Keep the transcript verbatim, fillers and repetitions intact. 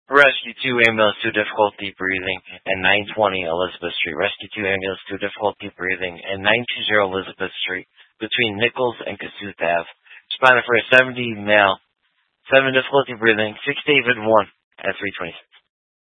Rescue two ambulance to difficulty breathing and nine twenty Elizabeth Street. Rescue two ambulance to difficulty breathing and nine twenty Elizabeth Street between Nichols and Kasuth Ave. Responding for a seventy male, seven difficulty breathing, six David one at three twenty-six.